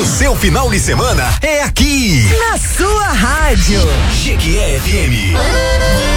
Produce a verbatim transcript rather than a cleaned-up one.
seu final de semana é aqui. Na sua rádio. Jequié F M.